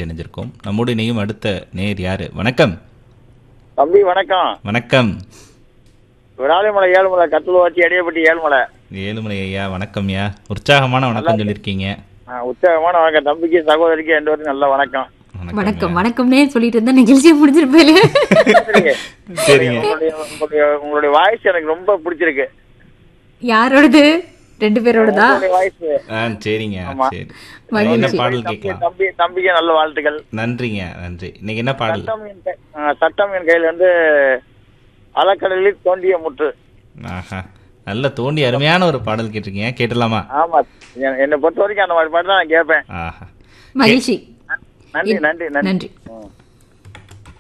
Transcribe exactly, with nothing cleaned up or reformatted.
கேட்டு இணைஞ்சிருக்கோம். நம்மோடு இணையும் அடுத்த நேர் யாரு? வணக்கம். தம்பி வணக்கம். வணக்கம். விராலிமலை ஏழுமலை கத்துலவாச்சி அடியப்பட்டி ஏழுமலை. ஏழுமலை ஐயா வணக்கம்யா. உற்சாகமான வணக்கம் சொல்லியிருக்கீங்க. உற்சாகமான வணக்கம் தம்பிக்கு சகோதரிக்கு ரெண்டு பேரும் நல்ல வணக்கம். வணக்கம் வணக்கம்னே சொல்லிட்டு இருந்தா நிகழ்ச்சியை முடிஞ்சிருப்பேன். சரிங்க. உங்களுடைய உங்களுடைய வாய்ஸ் எனக்கு ரொம்ப பிடிச்சிருக்கு. யாரோடது? ரெண்டு பேரோடதா? சரிங்க. சரி. மகிழ்ச்சி. என்ன பாடல் கேட்கலாம்? தம்பி தம்பிக்கு நல்ல வாழ்த்துக்கள். நன்றிங்க. நன்றி. இன்னைக்கு என்ன பாடல்? சட்டம் என் கை- ஆ, சட்டம் என் கையில வந்து அலக்கடலில் தோண்டிய முற்று. ஆஹா, நல்ல தோண்டி அருமையான ஒரு பாடல் கேட்டிருக்கீங்க. கேட்டலாமா? ஆமா, எ- என்னை பொறுத்த வரைக்கும் அந்த மாதிரி பாட்டு தான் நான் கேட்பேன். ஆஹா, மகிழ்ச்சி. நன்றி நன்றி நன்றி நன்றி. ம்.